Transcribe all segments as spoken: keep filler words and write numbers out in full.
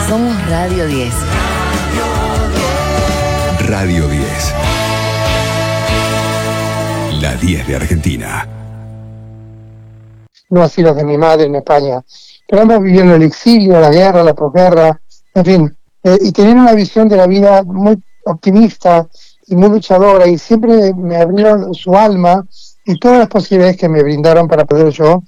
Somos Radio diez. Radio diez. La diez de Argentina. No así los de mi madre en España. Pero ambos vivieron el exilio, la guerra, la posguerra, en fin. Eh, y tenían una visión de la vida muy optimista y muy luchadora, y siempre me abrieron su alma y todas las posibilidades que me brindaron para poder yo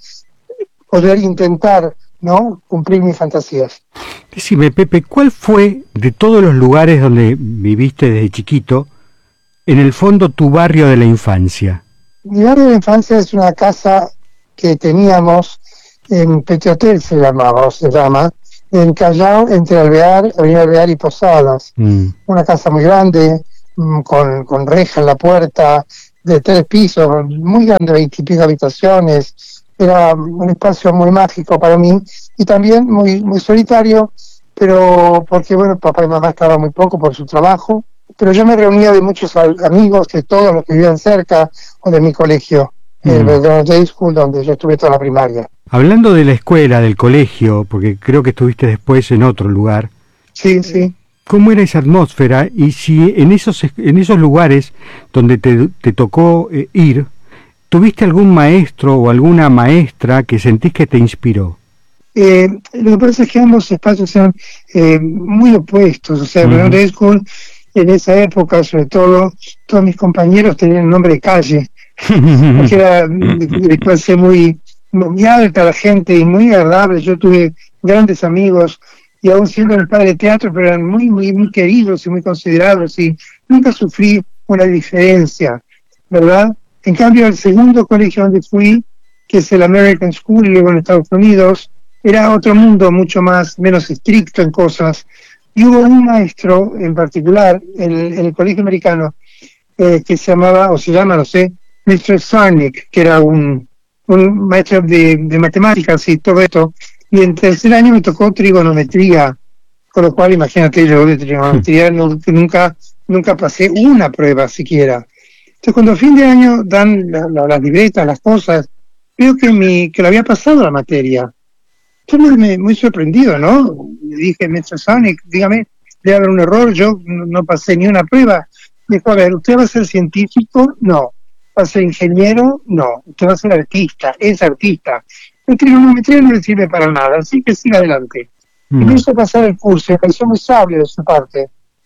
poder intentar, ¿no?, cumplir mis fantasías. Decime, Pepe, ¿cuál fue, de todos los lugares donde viviste desde chiquito, en el fondo tu barrio de la infancia? Mi barrio de la infancia es una casa que teníamos en Petiotel, se llamaba, o se llama, en Callao, entre Alvear, Avenida Alvear y Posadas. Mm. Una casa muy grande, con, con reja en la puerta, de tres pisos, muy grande, veintipico habitaciones. Era un espacio muy mágico para mí, y también muy, muy solitario, pero porque, bueno, papá y mamá estaban muy poco por su trabajo, pero yo me reunía de muchos amigos, de todos los que vivían cerca, o de mi colegio, mm. el Belgrano Day School, donde yo estuve toda la primaria. Hablando de la escuela, del colegio, porque creo que estuviste después en otro lugar. Sí, sí. ¿Cómo era esa atmósfera? Y si en esos en esos lugares donde te, te tocó eh, ir, ¿tuviste algún maestro o alguna maestra que sentís que te inspiró? Eh, lo que pasa es que ambos espacios eran eh, muy opuestos. O sea, uh-huh. High School, en esa época, sobre todo, todos mis compañeros tenían nombre de calle, porque era de clase muy, muy alta la gente y muy agradable. Yo tuve grandes amigos, y aún siendo el padre de teatro, pero eran muy, muy, muy queridos y muy considerados, y nunca sufrí una diferencia, ¿verdad? En cambio, el segundo colegio donde fui, que es el American School, y luego en Estados Unidos, era otro mundo, mucho más, menos estricto en cosas. Y hubo un maestro en particular, en el, en el colegio americano, eh, que se llamaba, o se llama, no sé, mister Sarnik, que era un, un maestro de, de matemáticas y todo esto. Y en tercer año me tocó trigonometría, con lo cual, imagínate, yo de trigonometría no, nunca, nunca pasé una prueba siquiera. Entonces, cuando a fin de año dan la, la, las libretas, las cosas, veo que, mi, que lo había pasado la materia. Yo me, me muy sorprendido, ¿no? Le dije, mister Sonic, dígame, debe haber un error, yo no, no pasé ni una prueba. Me dijo, a ver, ¿usted va a ser científico? No. ¿Va a ser ingeniero? No. ¿Usted va a ser artista? Es artista. La trigonometría no le sirve para nada, así que siga adelante. Mm. Y me hizo pasar el curso, me pareció muy sabio de su parte.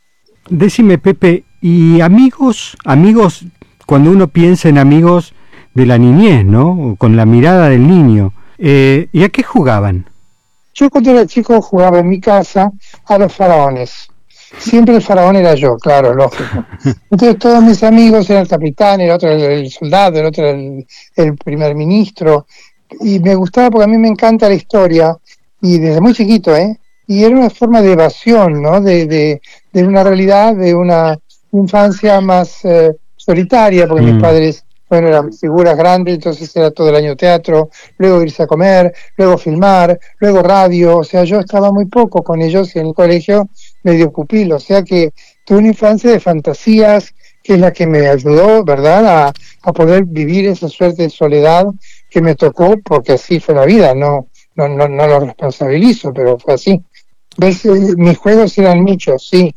Decime, Pepe, ¿y amigos, amigos, cuando uno piensa en amigos de la niñez, ¿no? Con la mirada del niño, eh, ¿y a qué jugaban? Yo cuando era chico jugaba en mi casa a los faraones. Siempre el faraón era yo, claro, lógico. Entonces todos mis amigos eran el capitán, el otro era el soldado, el otro era el, el primer ministro. Y me gustaba porque a mí me encanta la historia, y desde muy chiquito, ¿eh? Y era una forma de evasión, ¿no? De, de, de una realidad, de una infancia más eh, solitaria, porque mm. mis padres, bueno, eran figuras grandes, entonces era todo el año teatro, luego irse a comer, luego filmar, luego radio. O sea, yo estaba muy poco con ellos, y en el colegio medio pupilo, o sea que tuve una infancia de fantasías, que es la que me ayudó, ¿verdad?, a, a poder vivir esa suerte de soledad que me tocó, porque así fue la vida. No no no, no lo responsabilizo, pero fue así. ¿Ves? Mis juegos eran muchos, sí.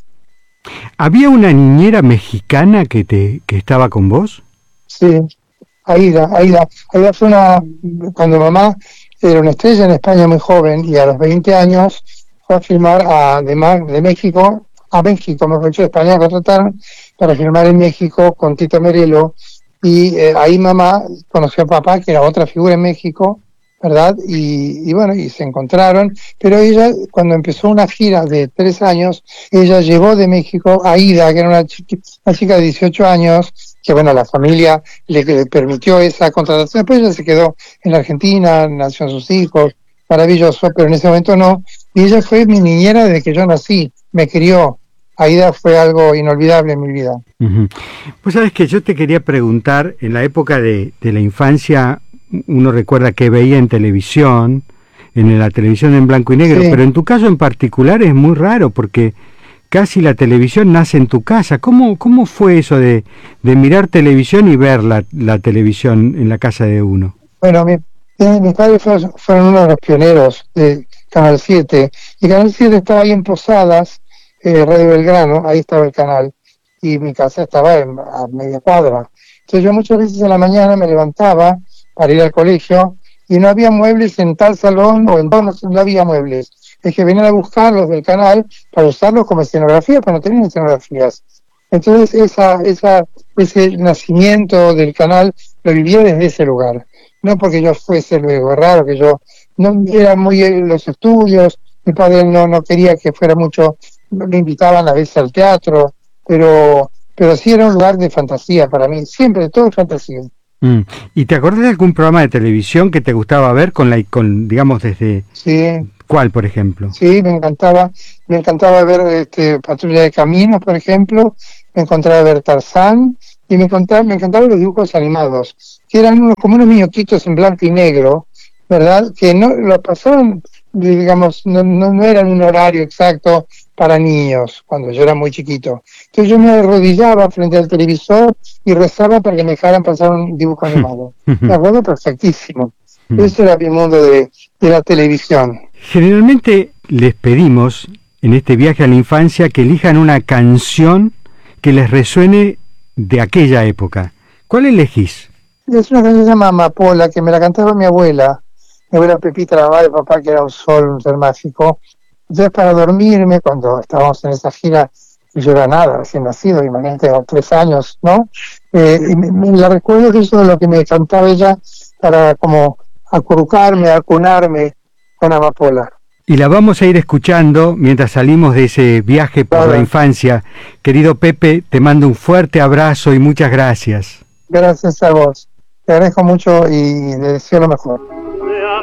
¿Había una niñera mexicana que te que estaba con vos? Sí, Aida, Aida. Aida fue una, cuando mamá era una estrella en España muy joven, y a los veinte años fue a filmar a, de, de México, a México, mejor dicho, de España, la contrataron para filmar en México con Tito Merelo. Y eh, ahí mamá conoció a papá, que era otra figura en México, ¿verdad? Y, y bueno, y se encontraron, pero ella, cuando empezó una gira de tres años, ella llevó de México a Ida, que era una chica, una chica de dieciocho años, que bueno, la familia le, le permitió esa contratación. Después ella se quedó en la Argentina, nació sus hijos, maravilloso, pero en ese momento no. Y ella fue mi niñera desde que yo nací, me crió. Aida fue algo inolvidable en mi vida. Uh-huh. Pues sabes que yo te quería preguntar, en la época de, de la infancia, uno recuerda que veía en televisión, en la televisión en blanco y negro, sí. Pero en tu caso en particular es muy raro, porque casi la televisión nace en tu casa. ¿Cómo, cómo fue eso de, de mirar televisión y ver la, la televisión en la casa de uno? Bueno, mi, eh, mis padres fueron, fueron uno de los pioneros de, Canal siete, y Canal siete estaba ahí en Posadas, eh, Radio Belgrano, ahí estaba el canal, y mi casa estaba en, a media cuadra. Entonces yo muchas veces a la mañana me levantaba para ir al colegio, y no había muebles en tal salón o en dos, no, no había muebles. Es que venían a buscarlos del canal para usarlos como escenografía, pero no tenían escenografías. Entonces esa, esa, ese nacimiento del canal lo vivía desde ese lugar. No porque yo fuese luego, es raro que yo, no era muy en los estudios, mi padre no, no quería que fuera mucho, me invitaban a veces al teatro, pero, pero sí era un lugar de fantasía para mí, siempre, todo es fantasía. Mm. ¿Y te acordás de algún programa de televisión que te gustaba ver con la, con, digamos, desde... Sí. ¿Cuál, por ejemplo? Sí, me encantaba, me encantaba ver este, Patrulla de Caminos, por ejemplo, me encantaba ver Tarzán, y me encantaba, me encantaban los dibujos animados, que eran unos, como unos muñequitos en blanco y negro, ¿verdad? Que no lo pasaban, digamos, no, no, no eran un horario exacto para niños, cuando yo era muy chiquito. Entonces yo me arrodillaba frente al televisor y rezaba para que me dejaran pasar un dibujo animado. Me acuerdo perfectísimo. Ese era mi mundo de, de la televisión. Generalmente les pedimos, en este viaje a la infancia, que elijan una canción que les resuene de aquella época. ¿Cuál elegís? Es una canción que se llama Amapola, que me la cantaba mi abuela, mi abuela Pepita, la mamá de papá, que era un sol, un ser mágico. Entonces, para dormirme, cuando estábamos en esa gira, y yo era nada, recién nacido, imagínate, a tres años, ¿no? Eh, y me, me la recuerdo que eso es lo que me cantaba ella para como acurrucarme, acunarme con Amapola. Y la vamos a ir escuchando mientras salimos de ese viaje por claro. la infancia. Querido Pepe, te mando un fuerte abrazo y muchas gracias. Gracias a vos. Te agradezco mucho y le deseo lo mejor.